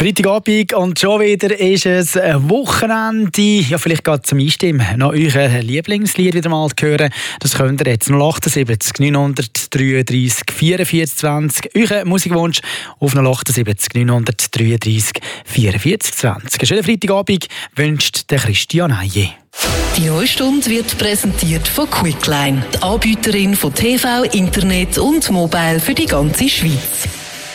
Freitagabend und schon wieder ist es ein Wochenende. Ja, vielleicht geht zum Einstimmen noch euer Lieblingslied wieder mal hören. Das könnt ihr jetzt 078 933 44 20. Euer Musikwunsch auf 078 933 44 20. Einen schönen Freitagabend wünscht der Christian Eije. Die neue Stunde wird präsentiert von Quickline, die Anbieterin von TV, Internet und Mobile für die ganze Schweiz.